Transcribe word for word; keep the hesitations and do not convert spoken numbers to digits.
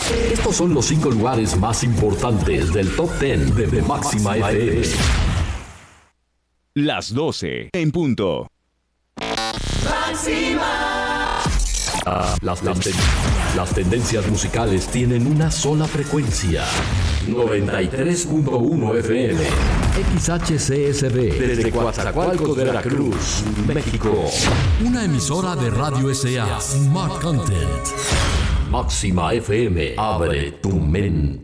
Estos son los cinco lugares más importantes del Top diez de, de Máxima F M. Las doce en punto. Máxima. Ah, las, tenden las tendencias musicales tienen una sola frecuencia. noventa y tres punto uno F M. X H C S B. Desde Coatzacoalcos, Veracruz, México. Una emisora de Radio S A. Smart Content. Máxima F M. Abre tu mente.